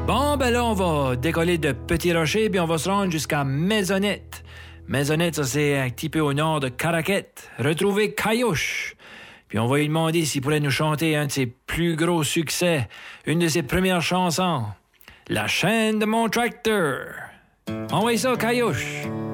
Bon, ben là, on va décoller de Petit Rocher, puis on va se rendre jusqu'à Maisonnette. Maisonnette, ça, c'est un petit peu au nord de Caraquette. Retrouver Caillouche. Puis on va lui demander s'il pourrait nous chanter un de ses plus gros succès, une de ses premières chansons. La chaîne de mon tracteur. Envoyez ça, Caillouche.